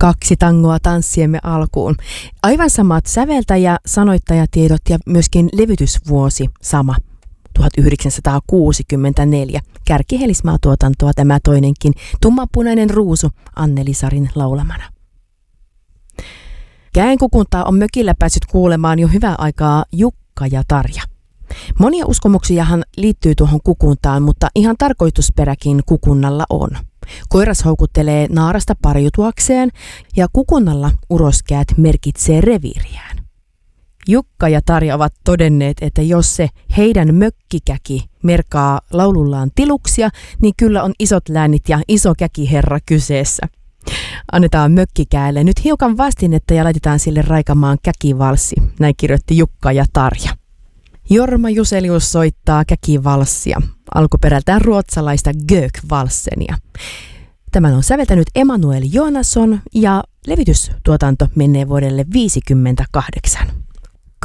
2 tangoa tanssiemme alkuun. Aivan samat säveltäjä, sanoittajatiedot ja myöskin levytysvuosi sama. 1964. Kärki Helismaa tuotantoa tämä toinenkin. Tummanpunainen ruusu Anneli Sarin laulamana. Käenkukuntaa on mökillä päässyt kuulemaan jo hyvää aikaa Jukka ja Tarja. Monia uskomuksiahan liittyy tuohon kukuntaan, mutta ihan tarkoitusperäkin kukunnalla on. Koiras houkuttelee naarasta pariutuakseen ja kukunnalla uroskäät merkitsee reviiriään. Jukka ja Tarja ovat todenneet, että jos se heidän mökkikäki merkaa laulullaan tiluksia, niin kyllä on isot läänit ja iso käkiherra kyseessä. Annetaan mökkikäälle nyt hiukan vastinetta ja laitetaan sille raikamaan käkivalssi, näin kirjoitti Jukka ja Tarja. Jorma Juselius soittaa käkivalssia, alkuperältään ruotsalaista Gökvalsenia. Tämän on säveltänyt Emanuel Joonasson ja levytystuotanto menee vuodelle 1958.